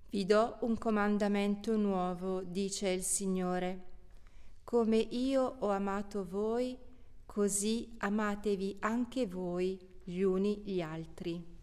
Vi do un comandamento nuovo, dice il Signore. Come io ho amato voi, così amatevi anche voi gli uni gli altri.